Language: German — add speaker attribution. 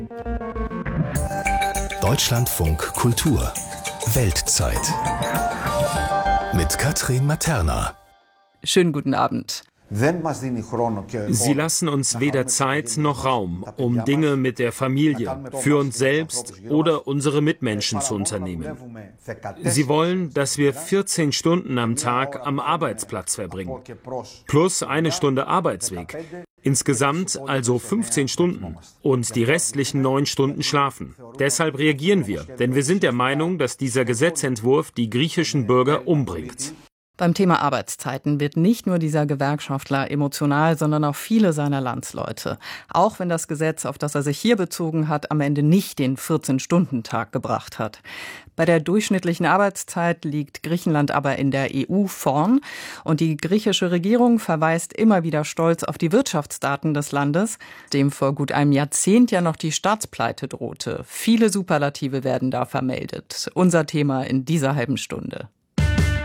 Speaker 1: Deutschlandfunk Kultur Weltzeit mit Katrin Materna.
Speaker 2: Schönen guten Abend.
Speaker 3: Sie lassen uns weder Zeit noch Raum, um Dinge mit der Familie, für uns selbst oder unsere Mitmenschen zu unternehmen. Sie wollen, dass wir 14 Stunden am Tag am Arbeitsplatz verbringen, plus eine Stunde Arbeitsweg. Insgesamt also 15 Stunden und die restlichen 9 Stunden schlafen. Deshalb reagieren wir, denn wir sind der Meinung, dass dieser Gesetzentwurf die griechischen Bürger umbringt.
Speaker 2: Beim Thema Arbeitszeiten wird nicht nur dieser Gewerkschaftler emotional, sondern auch viele seiner Landsleute. Auch wenn das Gesetz, auf das er sich hier bezogen hat, am Ende nicht den 14-Stunden-Tag gebracht hat. Bei der durchschnittlichen Arbeitszeit liegt Griechenland aber in der EU vorn. Und die griechische Regierung verweist immer wieder stolz auf die Wirtschaftsdaten des Landes, dem vor gut einem Jahrzehnt ja noch die Staatspleite drohte. Viele Superlative werden da vermeldet. Unser Thema in dieser halben Stunde.